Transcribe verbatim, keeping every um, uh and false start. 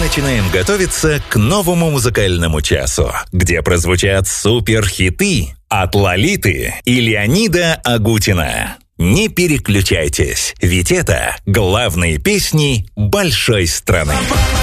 начинаем готовиться к новому музыкальному часу, где прозвучат суперхиты от Лолиты и Леонида Агутина. Не переключайтесь, ведь это главные песни большой страны.